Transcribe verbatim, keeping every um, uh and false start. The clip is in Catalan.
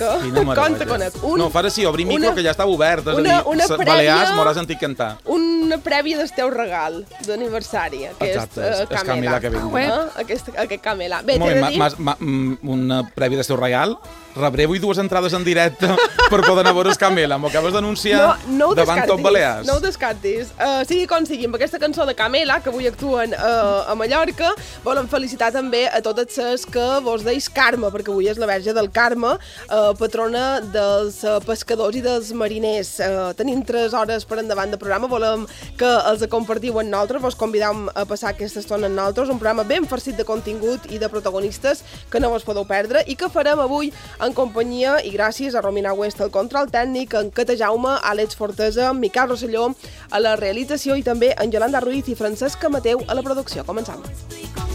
Quina meravella. Com te conec? Un, no, fas així, obri micro, una, que ja està obert. És una, a dir, una prèvia, Balears m'hauràs sentit cantar. Una prèvia del teu regal d'aniversari. Exacte, aquest, és, és Camila que vingui. Ah, aquest, aquest Camila. Bé, Molt t'he bé, de dir... ma, ma, ma, una prèvia del seu regal. Rebré avui dues entrades en directe per poder anar a veure Camila. M'ho acabes d'anunciar no, no davant tot Balears. No ho descartis. Uh, sigui com sigui, amb aquesta cançó de Camela, que avui actuen uh, a Mallorca, volem felicitar també a totes les que vos deis Carme, perquè avui és la Verge del Carme, uh, patrona dels uh, pescadors i dels mariners. Uh, tenim tres hores per endavant de programa, volem que els compartiu amb nosaltres, vos convidam a passar aquesta estona amb nosaltres, un programa ben farcit de contingut i de protagonistes que no vos podeu perdre i que farem avui en companyia i gràcies a Romina West, el control tècnic, en Cata Jaume, Àlex Fortesa, Miquel Rosselló a la realització i també en Yolanda Ruiz i Francesca Mateu a la producció. Començam.